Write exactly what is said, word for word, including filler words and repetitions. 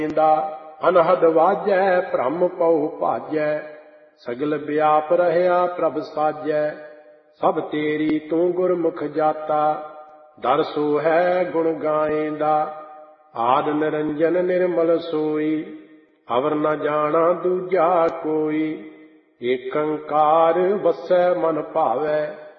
ਦਾ ਅਨਹਦ ਵਾਜੈ ਭ੍ਰਮ ਪਉ ਭਾਜੈ। ਸਗਲ ਵਿਆਪ ਰਹਿਆ ਪ੍ਰਭ ਸਾਜੈ। ਸਭ ਤੇਰੀ ਤੂੰ ਗੁਰਮੁਖ ਜਾਤਾ ਦਰ ਸੋ ਹੈ ਗੁਣ ਗਾਏਂਦਾ। ਆਦ ਨਿਰੰਜਨ ਨਿਰਮਲ ਸੋਈ ਅਵਰ ਨ ਜਾਣਾ ਦੂਜਾ ਕੋਈ। ਏਕ ਓੰਕਾਰ ਵਸੈ ਮਨ ਭਾਵੈ